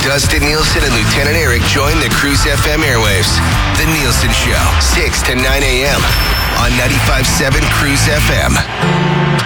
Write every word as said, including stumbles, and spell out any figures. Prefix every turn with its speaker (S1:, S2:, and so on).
S1: Dustin Nielsen and Lieutenant Eric join the Cruise F M airwaves. The Nielsen Show, six to nine a.m. on ninety-five point seven Cruise F M.